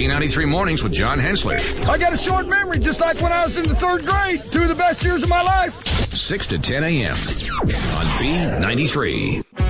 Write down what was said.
B93 Mornings with John Hensley. I got a short memory, just like when I was in the third grade. 2 of the best years of my life. 6 to 10 a.m. on B93.